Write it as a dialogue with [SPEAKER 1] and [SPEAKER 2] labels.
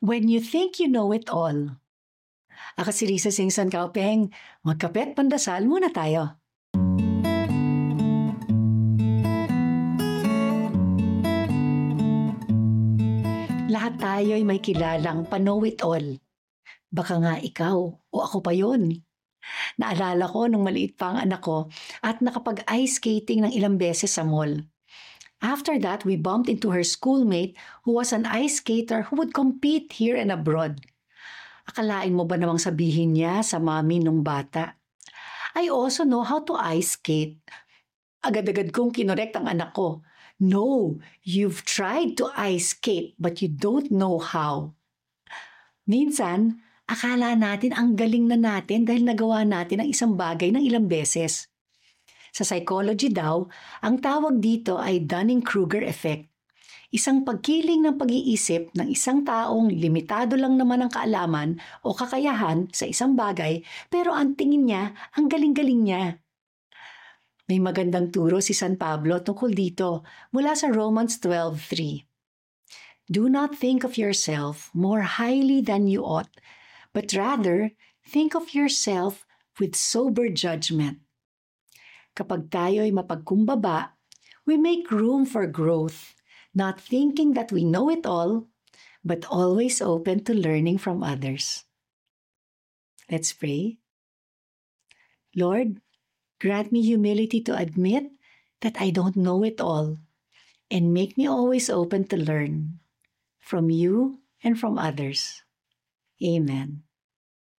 [SPEAKER 1] When you think you know it all. Ako si Risa Singson Kaupeng. Magkape at pandasal muna tayo. Lahat tayo'y may kilalang pa-know-it-all. Baka nga ikaw o ako pa yun. Naalala ko nung maliit pa ang anak ko at nakapag-ice skating ng ilang beses sa mall. After that, we bumped into her schoolmate who was an ice skater who would compete here and abroad. Akalain mo ba namang sabihin niya sa mami nung bata, I also know how to ice skate. Agad-agad kong kinorek ang anak ko. No, you've tried to ice skate but you don't know how. Minsan, akala natin ang galing na natin dahil nagawa natin ang isang bagay ng ilang beses. Sa psychology daw, ang tawag dito ay Dunning-Kruger effect. Isang pagkiling ng pag-iisip ng isang taong limitado lang naman ang kaalaman o kakayahan sa isang bagay pero ang tingin niya, ang galing-galing niya. May magandang turo si San Pablo tungkol dito mula sa Romans 12:3. Do not think of yourself more highly than you ought, but rather think of yourself with sober judgment. Kapag tayo'y mapagkumbaba, we make room for growth, not thinking that we know it all, but always open to learning from others. Let's pray. Lord, grant me humility to admit that I don't know it all, and make me always open to learn from you and from others. Amen.